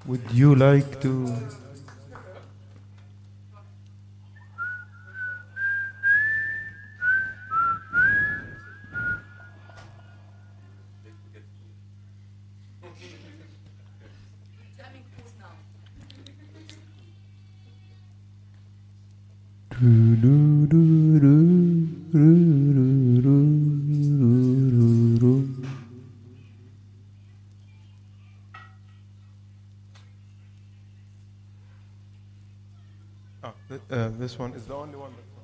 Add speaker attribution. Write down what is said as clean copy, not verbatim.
Speaker 1: Would you like to? This one is the only one.